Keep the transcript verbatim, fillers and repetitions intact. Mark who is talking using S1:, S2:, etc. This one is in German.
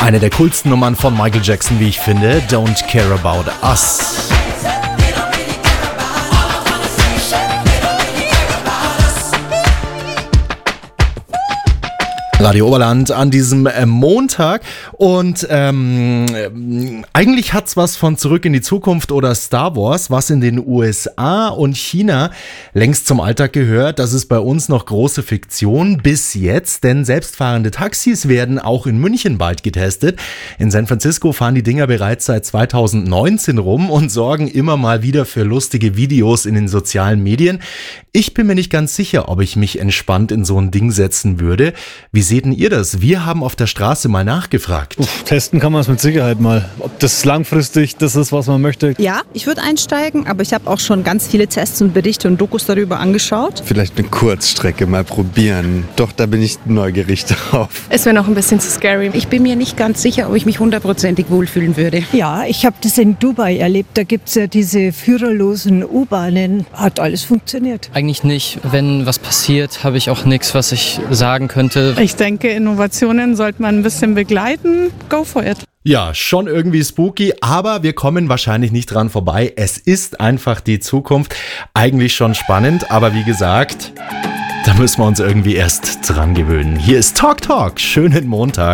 S1: Eine der coolsten Nummern von Michael Jackson, wie ich finde, Don't Care About Us. Radio Oberland an diesem äh, Montag und ähm, äh, eigentlich hat's was von Zurück in die Zukunft oder Star Wars, was in den U S A und China längst zum Alltag gehört. Das ist bei uns noch große Fiktion bis jetzt, denn selbstfahrende Taxis werden auch in München bald getestet. In San Francisco fahren die Dinger bereits seit zweitausendneunzehn rum und sorgen immer mal wieder für lustige Videos in den sozialen Medien. Ich bin mir nicht ganz sicher, ob ich mich entspannt in so ein Ding setzen würde. Wie seht denn ihr das? Wir haben auf der Straße mal nachgefragt.
S2: Uff, testen kann man es mit Sicherheit mal. Ob das langfristig das ist, was man möchte.
S3: Ja, ich würde einsteigen, aber ich habe auch schon ganz viele Tests und Berichte und Dokus darüber angeschaut.
S4: Vielleicht eine Kurzstrecke mal probieren. Doch, da bin ich neugierig drauf.
S5: Es wäre noch ein bisschen zu scary.
S6: Ich bin mir nicht ganz sicher, ob ich mich hundertprozentig wohlfühlen würde.
S7: Ja, ich habe das in Dubai erlebt. Da gibt es ja diese führerlosen U-Bahnen. Hat alles funktioniert.
S8: Eigentlich nicht. Wenn was passiert, habe ich auch nichts, was ich sagen könnte.
S9: Ich denke, Innovationen sollte man ein bisschen begleiten. Go for it.
S1: Ja, schon irgendwie spooky, aber wir kommen wahrscheinlich nicht dran vorbei. Es ist einfach die Zukunft. Eigentlich schon spannend, aber wie gesagt, da müssen wir uns irgendwie erst dran gewöhnen. Hier ist Talk Talk. Schönen Montag.